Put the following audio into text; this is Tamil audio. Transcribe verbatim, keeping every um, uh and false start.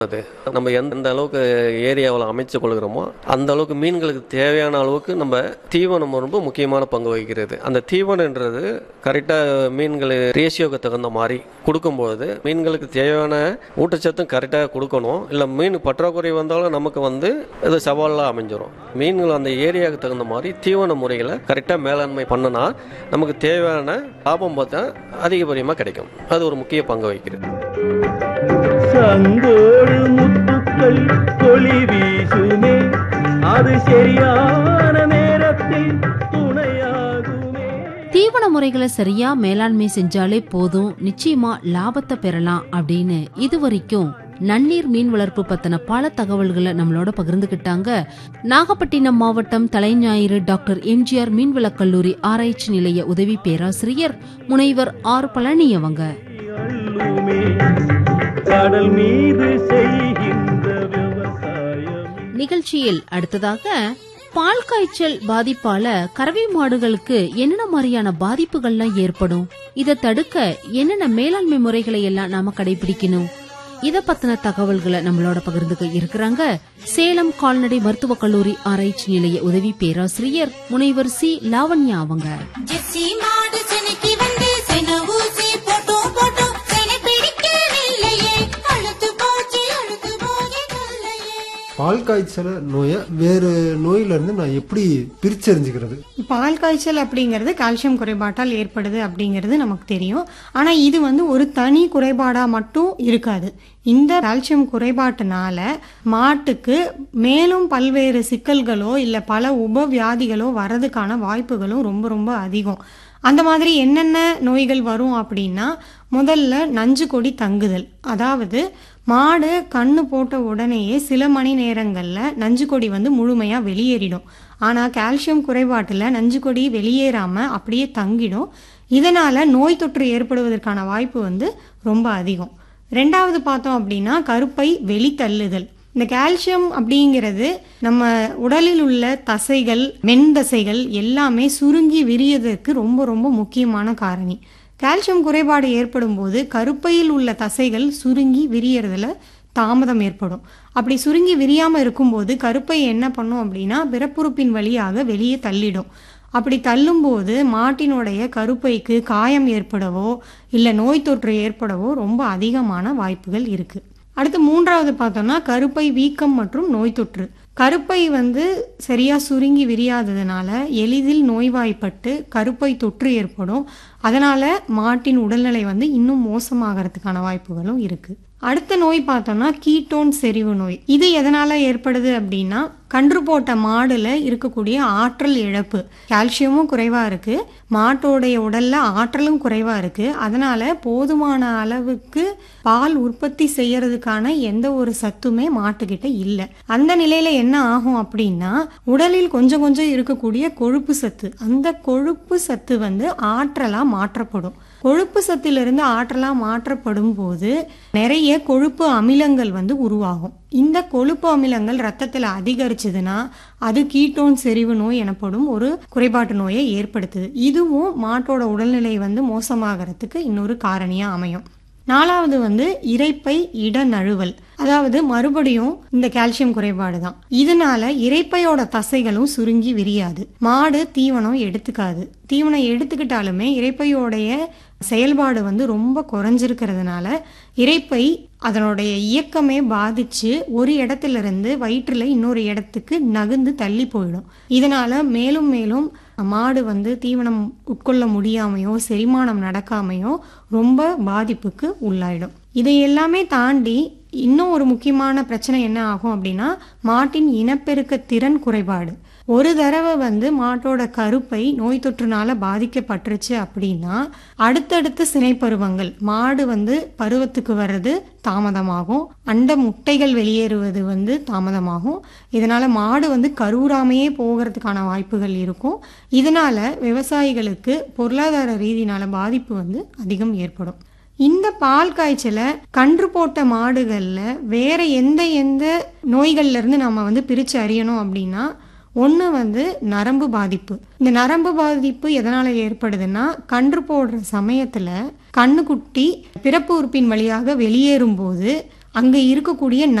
அது நம்ம எந்த அளவுக்கு ஏரியாவில் அமைச்சு கொள்கிறோமோ அந்த அளவுக்கு மீன்களுக்கு தேவையான அளவுக்கு நம்ம தீவனம் ரொம்ப முக்கியமான பங்கு வகிக்கிறது. அந்த தீவனன்றது கரெக்டாக மீன்கள் ரேஷியோக்கு தகுந்த மாதிரி கொடுக்கும்போது மீன்களுக்கு தேவையான ஊட்டச்சத்தும் கரெக்டாக கொடுக்கணும். இல்லை மீன் பற்றாக்குறை வந்தாலும் நமக்கு வந்து இது சவாலாக அமைஞ்சிடும். மீன்கள் அந்த ஏரியாவுக்கு தகுந்த மாதிரி தீவன முறைகளை கரெக்டாக மேலாண்மை பண்ணினா நமக்கு தேவையான லாபம் பார்த்தா அதிகபட்சமாக கிடைக்கும். அது ஒரு முக்கிய பங்கு வகிக்கிறது. சங்கோடு முத்துக்கள் ஒளி வீசுமே, அது சரியான நேரத்தில் துணையாகுமே. தீவன முறைகளை சரியா மேலாண்மை செஞ்சாலே போதும், நிச்சயமா லாபத்தை பெறலாம் அப்படின்னு இதுவரைக்கும் நன்னீர் மீன் வளர்ப்பு பத்தின பல தகவல்களை நம்மளோட பகிர்ந்துகிட்டாங்க நாகப்பட்டினம் மாவட்டம் தலைஞாயிறு டாக்டர் எம்ஜிஆர் மீன்வளக் கல்லூரி ஆராய்ச்சி நிலைய உதவி பேராசிரியர் முனைவர் ஆர் பழனி அவங்க. கடல் மீது செய்கின்ற விவசாயம். நிகழ்ச்சியில் அடுத்ததாக பால் காய்ச்சல் பாதிப்பால கறவை மாடுகளுக்கு என்னென்ன மாதிரியான பாதிப்புகள்லாம் ஏற்படும், இதை தடுக்க என்னென்ன மேலாண்மை முறைகளை எல்லாம் நாம கடைபிடிக்கணும், இத பத்தின தகவல்களை நம்மளோட பகிர்ந்துக்க இருக்கிறாங்க சேலம் கால்நடை மருத்துவக் கல்லூரி ஆராய்ச்சி நிலைய உதவி பேராசிரியர் முனைவர் சி லாவண்யா அவங்க. பால் காய்ச்சல் நோயை வேறு நோயில இருந்து நான் எப்படி பிரிச்சறிஞ்சுக்கிறது? பால் காய்ச்சல் அப்படிங்கிறது கால்சியம் குறைபாட்டால் ஏற்படுது அப்படிங்கிறது நமக்கு தெரியும். ஆனா இது வந்து ஒரு தனி குறைபாடா மட்டும் இருக்காது. இந்த கால்சியம் குறைபாட்டுனால மாட்டுக்கு மேலும் பல்வேறு சிக்கல்களோ இல்ல பல உபவியாதிகளோ வரதுக்கான வாய்ப்புகளும் ரொம்ப ரொம்ப அதிகம். அந்த மாதிரி என்னென்ன நோய்கள் வரும் அப்படின்னா, முதல்ல நஞ்சு கொடி தங்குதல். அதாவது மாடு கண்ணு போட்ட உடனேயே சில மணி நேரங்கள்ல நஞ்சு கொடி வந்து முழுமையா வெளியேறிடும். ஆனா கால்சியம் குறைபாட்டுல நஞ்சு கொடி வெளியேறாம அப்படியே தங்கிடும். இதனால நோய் தொற்று ஏற்படுவதற்கான வாய்ப்பு வந்து ரொம்ப அதிகம். ரெண்டாவது பார்த்தோம் அப்படின்னா கருப்பை வெளித்தள்ளுதல். இந்த கால்சியம் அப்படிங்கிறது நம்ம உடலில் உள்ள தசைகள், மென்தசைகள் எல்லாமே சுருங்கி விரியதற்கு ரொம்ப ரொம்ப முக்கியமான காரணி. கால்சியம் குறைபாடு ஏற்படும் போது கருப்பையில் உள்ள தசைகள் சுருங்கி விரியறதுல தாமதம் ஏற்படும். அப்படி சுருங்கி விரியாம இருக்கும்போது கருப்பை என்ன பண்ணும் அப்படின்னா பிறப்புறுப்பின் வழியாக வெளியே தள்ளிடும். அப்படி தள்ளும்போது மாட்டினுடைய கருப்பைக்கு காயம் ஏற்படவோ இல்லை நோய் தொற்று ஏற்படவோ ரொம்ப அதிகமான வாய்ப்புகள் இருக்கு. அடுத்து மூன்றாவது பார்த்தோம்னா கருப்பை வீக்கம் மற்றும் நோய் தொற்று. கருப்பை வந்து சரியா சுருங்கி விரியாததுனால எளிதில் நோய்வாய்ப்பட்டு கருப்பை தொற்று ஏற்படும். அதனால மாட்டின் உடல்நிலை வந்து இன்னும் மோசமாகறதுக்கான வாய்ப்புகளும் இருக்கு. அடுத்த நோய் பார்த்தோம்னா கீட்டோன் செறிவு நோய். இது எதனால ஏற்படுது அப்படின்னா, கன்று போட்ட மாடுல இருக்கக்கூடிய ஆற்றல் இழப்பு. கால்சியமும் குறைவா இருக்கு, மாட்டோடைய உடல்ல ஆற்றலும் குறைவா இருக்கு. அதனால போதுமான அளவுக்கு பால் உற்பத்தி செய்யறதுக்கான எந்த ஒரு சத்துமே மாட்டுக்கிட்ட இல்லை. அந்த நிலையில என்ன ஆகும் அப்படின்னா, உடலில் கொஞ்சம் கொஞ்சம் இருக்கக்கூடிய கொழுப்பு சத்து, அந்த கொழுப்பு சத்து வந்து ஆற்றலா மாற்றப்படும். கொழுப்பு சத்திலிருந்து ஆற்றலா மாற்றப்படும் போது நிறைய கொழுப்பு அமிலங்கள் வந்து உருவாகும். இந்த கொழுப்பு அமிலங்கள் ரத்தத்தில் அதிகரிச்சதுன்னா அது கீட்டோன் செறிவு நோய் எனப்படும் ஒரு குறைபாட்டு நோயை ஏற்படுத்துது. இதுவும் மாட்டோட உடல்நிலை வந்து மோசமாகறதுக்கு இன்னொரு காரணியா அமையும். நாலாவது வந்து இரைப்பை இட நழுவல். அதாவது மறுபடியும் இந்த கால்சியம் குறைபாடு தான். இதனால இரைப்பையோட தசைகளும் சுருங்கி விரியாது. மாடு தீவனம் எடுத்துக்காது. தீவனம் எடுத்துக்கிட்டாலுமே இரைப்பையோடைய செயல்பாடு வந்து ரொம்ப குறைஞ்சிருக்கிறதுனால இரைப்பை அதனுடைய இயக்கமே பாதிச்சு ஒரு இடத்துல இருந்து வயிற்றுல இன்னொரு இடத்துக்கு நகர்ந்து தள்ளி போயிடும். இதனால மேலும் மேலும் மாடு வந்து தீவனம் உட்கொள்ள முடியாமையோ செரிமானம் நடக்காமையோ ரொம்ப பாதிப்புக்கு உள்ளாயிடும். இதை எல்லாமே தாண்டி இன்னும் ஒரு முக்கியமான பிரச்சனை என்ன ஆகும் அப்படின்னா, மாட்டின் இனப்பெருக்க திறன் குறைபாடு. ஒரு தடவை வந்து மாட்டோட கருப்பை நோய் தொற்றுனால பாதிக்கப்பட்டுருச்சு அப்படின்னா அடுத்தடுத்த சினைப்பருவங்கள் மாடு வந்து பருவத்துக்கு வர்றது தாமதமாகும், அண்ட முட்டைகள் வெளியேறுவது வந்து தாமதமாகும். இதனால மாடு வந்து கருவுறாமையே போகிறதுக்கான வாய்ப்புகள் இருக்கும். இதனால விவசாயிகளுக்கு பொருளாதார ரீதியினால பாதிப்பு வந்து அதிகம் ஏற்படும். இந்த பால் காய்ச்சலை கன்று போட்ட மாடுகள்ல வேற எந்த எந்த நோய்கள்ல இருந்து நம்ம வந்து பிரிச்சு அறியணும் அப்படின்னா, ஒன்று வந்து நரம்பு பாதிப்பு. இந்த நரம்பு பாதிப்பு எதனால ஏற்படுதுன்னா, கன்று போடுற சமயத்துல கண்ணுக்குட்டி பிறப்பு உறுப்பின் வழியாக வெளியேறும் போது அங்க இருக்கக்கூடிய